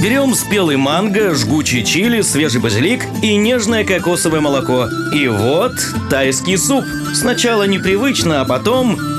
Берем спелый манго, жгучий чили, свежий базилик и нежное кокосовое молоко. И вот тайский суп. Сначала непривычно, а потом